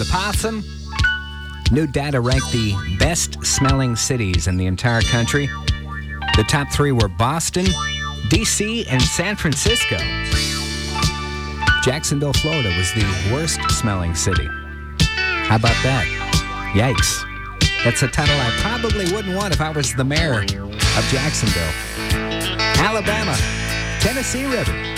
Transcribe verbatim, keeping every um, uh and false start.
the Possum. New data ranked the best-smelling cities in the entire country. The top three were Boston, D C, and San Francisco. Jacksonville, Florida was the worst-smelling city. How about that? Yikes. That's a title I probably wouldn't want if I was the mayor of Jacksonville. Alabama, Tennessee River.